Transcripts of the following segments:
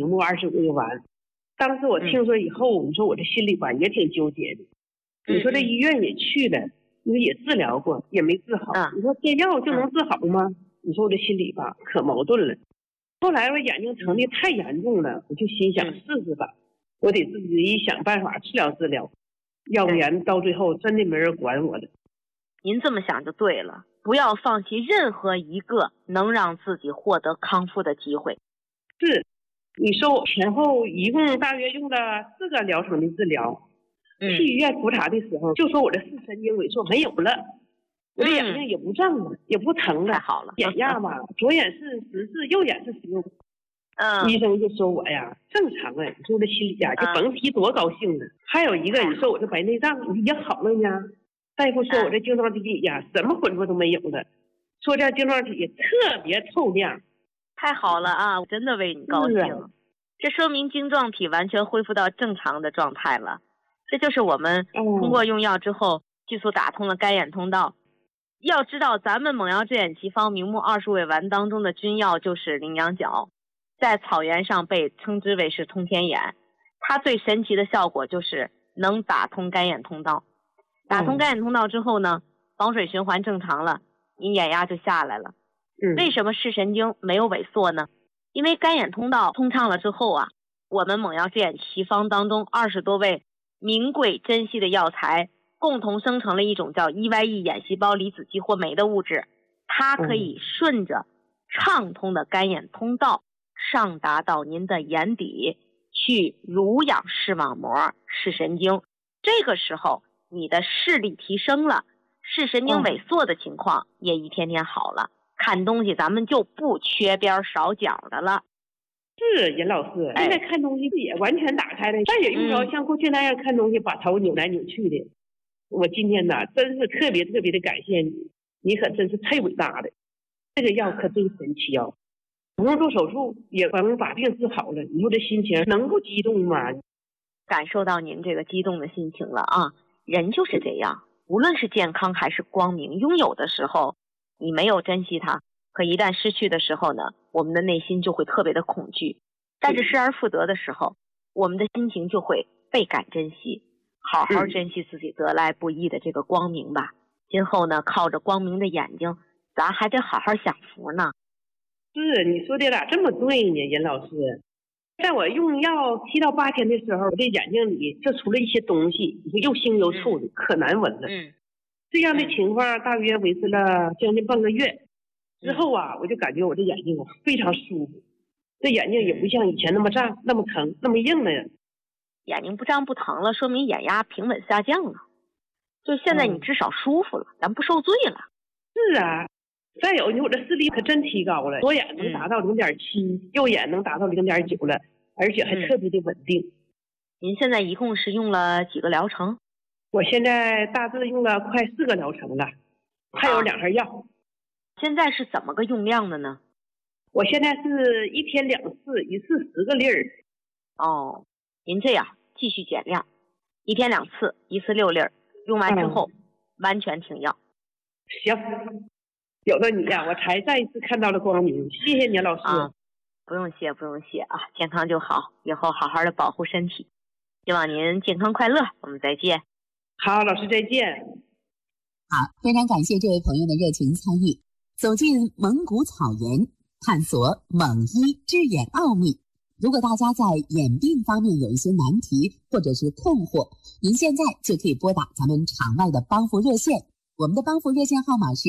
明目25个月丸。当时我听说以后，你说我这心里吧也挺纠结的。你说这医院也去了，你说也治疗过，也没治好。你说这药就能治好吗？你说我这心里吧可矛盾了。后来我眼睛疼的太严重了，我就心想试试吧，我得自己想办法治疗，要不然到最后真的没人管我了。 您这么想就对了，不要放弃任何一个能让自己获得康复的机会。 是，你说我前后一共大约用了4个疗程的治疗。去医院复查的时候就说我的视神经萎缩没有了，我的眼睛也不胀了，也不疼了。 太好了， 眼压吧，左眼是14，右眼是16。医生就说我呀正常啊，你说我这心里呀就甭提多高兴了。还有一个，你说我这白内障也好了呢，大夫说我这晶状体呀什么混浊都没有了，说这晶状体特别透亮。 太好了啊，我真的为你高兴。这说明晶状体完全恢复到正常的状态了。这就是我们通过用药之后迅速打通了干眼通道。要知道咱们猛药治眼奇方明目20味丸当中的君药就是羚羊角，在草原上被称之为是通天眼。它最神奇的效果就是能打通干眼通道。打通干眼通道之后呢，房水循环正常了，你眼压就下来了。为什么视神经没有萎缩呢？因为干眼通道通畅了之后啊，我们猛药治眼奇方当中20多味名贵珍稀的药材共同生成了一种叫 EYE 眼细胞离子激活酶的物质，它可以顺着畅通的干眼通道上达到您的眼底，去濡养视网膜、视神经。这个时候你的视力提升了，视神经萎缩的情况也一天天好了，看东西咱们就不缺边少角的了。 是任老师，现在看东西也完全打开了，再也用不着像过去那样看东西把头扭来扭去的。我今天呢真是特别的感谢你，你可真是太伟大了，这个药可真神奇药，不用做手术也能把病治好了。你说这心情能不激动吗？ 感受到您这个激动的心情了啊！人就是这样，无论是健康还是光明，拥有的时候你没有珍惜它，可一旦失去的时候呢，我们的内心就会特别的恐惧。但是失而复得的时候，我们的心情就会倍感珍惜，好好珍惜自己得来不易的这个光明吧。今后呢，靠着光明的眼睛，咱还得好好享福呢。 是，你说的咋这么对呢，任老师？在我用药7到8天的时候，我的眼睛里就出了一些东西，又腥又臭的，可难闻了。这样的情况大约维持了将近半个月之后啊，我就感觉我这眼睛非常舒服，这眼睛也不像以前那么胀、那么疼、那么硬了。 眼睛不胀不疼了，说明眼压平稳下降了。就现在你至少舒服了，咱不受罪了。 是啊，再有你我这视力可真提高了，左眼能达到0.7，右眼能达到0.9了，而且还特别的稳定。 您现在一共是用了几个疗程？ 我现在大致用了快4个疗程了，还有2盒药。 现在是怎么个用量的呢？ 我现在是1天2次，一次10个粒儿。 哦，您这样继续减量，1天2次，一次6粒儿，用完之后完全停药。 行，有了你呀，我才再一次看到了光明。谢谢你，老师。 不用谢啊，健康就好，以后好好的保护身体。希望您健康快乐，我们再见。 好，老师再见。 好，非常感谢这位朋友的热情参与，走进蒙古草原，探索蒙医治眼奥秘。如果大家在眼病方面有一些难题或者是困惑，您现在就可以拨打咱们场外的帮扶热线，我们的帮扶热线号码是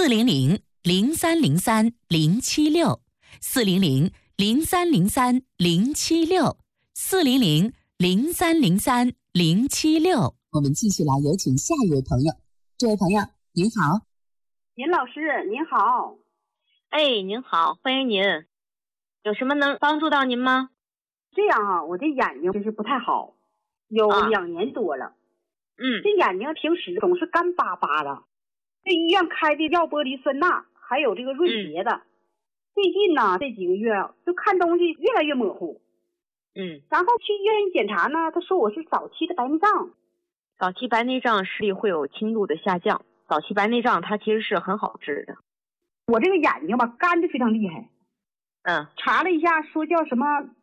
400-0303-076，400-0303-076。我们继续来有请下一位朋友。这位朋友您好。 任老师您好。 您好，欢迎您。有什么能帮助到您吗？ 这样啊，我这眼睛就是不太好，有2年多了。这眼睛平时总是干巴巴的，这医院开的药玻璃酸钠，还有这个润洁的。最近呢这几个月就看东西越来越模糊。然后去医院检查呢，他说我是早期的白内障。 早期白内障视力会有轻度的下降，早期白内障它其实是很好治的。 我这个眼睛吧干的非常厉害。查了一下说叫什么